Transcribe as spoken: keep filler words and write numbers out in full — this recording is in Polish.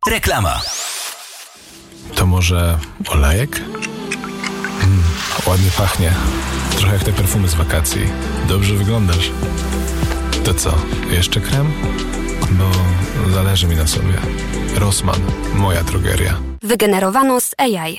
Reklama. To może olejek? Mm, ładnie pachnie. Trochę jak te perfumy z wakacji. Dobrze wyglądasz. To co, jeszcze krem? Bo zależy mi na sobie. Rossmann, moja drogeria. Wygenerowano z A I.